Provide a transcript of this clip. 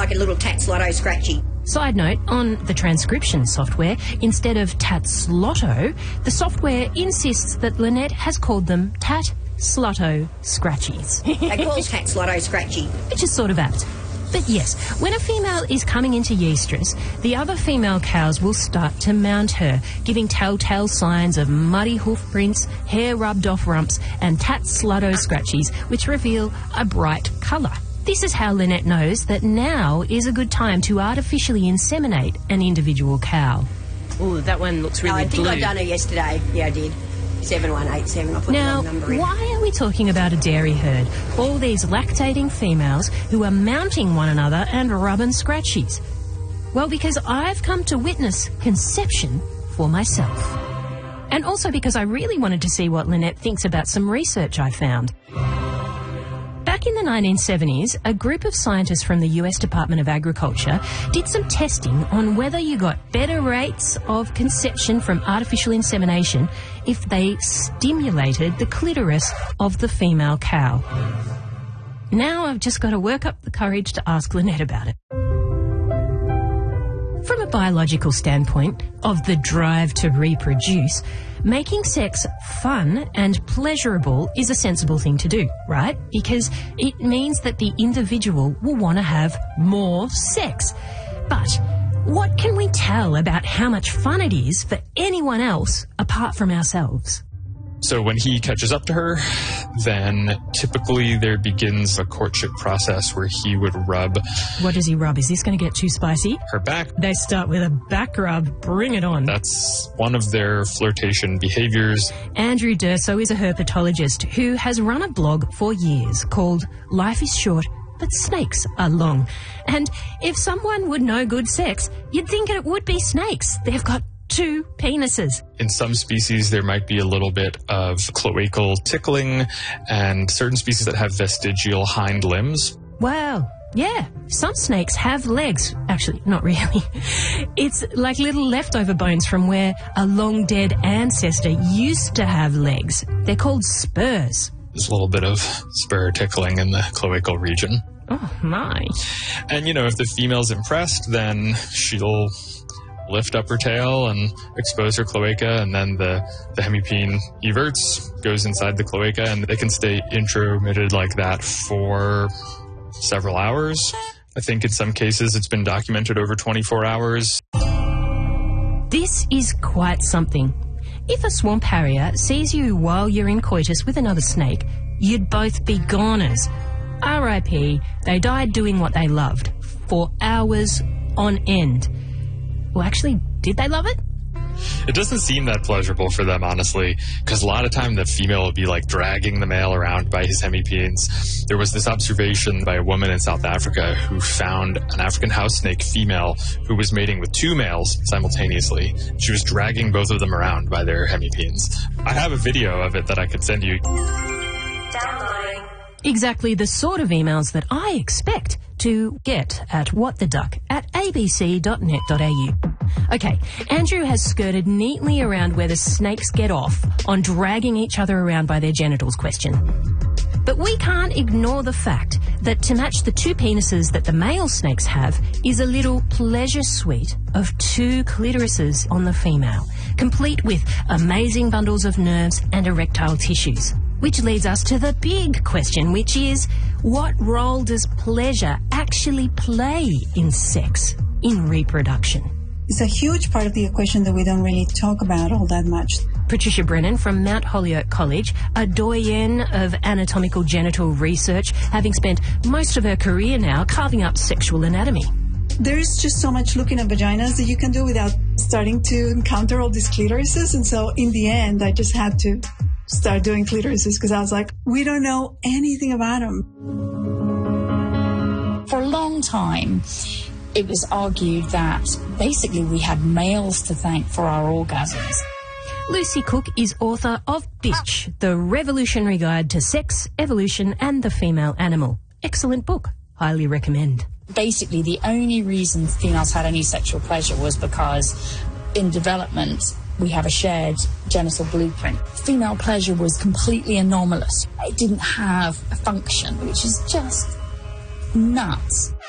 like a little Tatslotto scratchy. Side note, on the transcription software, instead of Tatslotto, the software insists that Lynette has called them Tat-Slotto Scratchies. They call Tatslotto scratchy. Which is sort of apt. But yes, when a female is coming into yestress, the other female cows will start to mount her, giving telltale signs of muddy hoof prints, hair rubbed off rumps, and Tat-Slotto scratchies, which reveal a bright colour. This is how Lynette knows that now is a good time to artificially inseminate an individual cow. Oh, that one looks really blue. I think I'd done her yesterday. Yeah, I did. 7187. I put the wrong number in. Why are we talking about a dairy herd? All these lactating females who are mounting one another and rubbing scratchies. Well, because I've come to witness conception for myself. And also because I really wanted to see what Lynette thinks about some research I found. Back in the 1970s, a group of scientists from the US Department of Agriculture did some testing on whether you got better rates of conception from artificial insemination if they stimulated the clitoris of the female cow. Now I've just got to work up the courage to ask Lynette about it. From a biological standpoint of the drive to reproduce, making sex fun and pleasurable is a sensible thing to do, right? Because it means that the individual will want to have more sex. But what can we tell about how much fun it is for anyone else apart from ourselves? So when he catches up to her, then typically there begins a courtship process where he would rub... What does he rub? Is this going to get too spicy? Her back. They start with a back rub. Bring it on. That's one of their flirtation behaviors. Andrew Durso is a herpetologist who has run a blog for years called Life is Short, but Snakes Are Long. And if someone would know good sex, you'd think it would be snakes. They've got 2 penises. In some species, there might be a little bit of cloacal tickling, and certain species that have vestigial hind limbs. Wow. Yeah. Some snakes have legs. Actually, not really. It's like little leftover bones from where a long-dead ancestor used to have legs. They're called spurs. There's a little bit of spur tickling in the cloacal region. Oh, my. And, you know, if the female's impressed, then she'll lift up her tail and expose her cloaca, and then the hemipene everts, goes inside the cloaca, and they can stay intromitted like that for several hours. I think in some cases it's been documented over 24 hours. This is quite something. If a swamp harrier sees you while you're in coitus with another snake, you'd both be goners. R.I.P. They died doing what they loved for hours on end. Well, actually, did they love it? It doesn't seem that pleasurable for them, honestly, because a lot of time the female will be like dragging the male around by his hemipenes. There was this observation by a woman in South Africa who found an African house snake female who was mating with 2 males simultaneously. She was dragging both of them around by their hemipenes. I have a video of it that I could send you. Downloading. Exactly the sort of emails that I expect to get at whattheduck@abc.net.au. Okay, Andrew has skirted neatly around where the snakes get off on dragging each other around by their genitals question. But we can't ignore the fact that to match the 2 penises that the male snakes have is a little pleasure suite of 2 clitorises on the female, complete with amazing bundles of nerves and erectile tissues. Which leads us to the big question, which is, what role does pleasure actually play in sex, in reproduction? It's a huge part of the equation that we don't really talk about all that much. Patricia Brennan from Mount Holyoke College, a doyen of anatomical genital research, having spent most of her career now carving up sexual anatomy. There's just so much looking at vaginas that you can do without starting to encounter all these clitorises. And so in the end, I just had to start doing clitorises because I was like, we don't know anything about them. For a long time, it was argued that basically we had males to thank for our orgasms. Lucy Cook is author of Bitch, The Revolutionary Guide to Sex, Evolution and the Female Animal. Excellent book. Highly recommend. Basically, the only reason females had any sexual pleasure was because in development, we have a shared genital blueprint. Female pleasure was completely anomalous. It didn't have a function, which is just nuts.